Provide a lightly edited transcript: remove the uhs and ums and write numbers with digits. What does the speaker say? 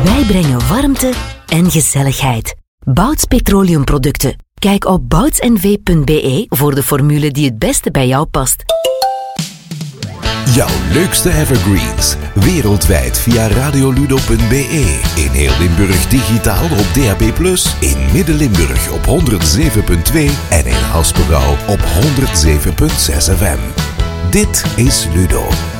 Wij brengen warmte en gezelligheid. Bouts Petroleumproducten. Kijk op boutsnv.be voor de formule die het beste bij jou past. Jouw leukste evergreens. Wereldwijd via radioludo.be. In heel Limburg digitaal op DAB+. In Midden-Limburg op 107.2. En in Haspengouw op 107.6 FM. Dit is Ludo.